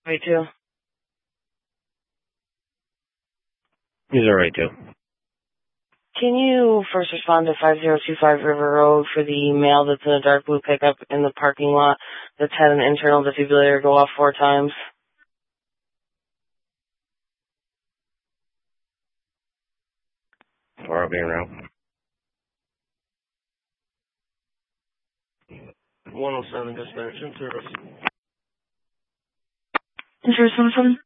Right, too. He's all right, too. Can you first respond to 5025 River Road for the male that's in a dark blue pickup in the parking lot that's had an internal defibrillator go off 4 times? Or I'll be around. 107 dispatch in service. Insurance 107?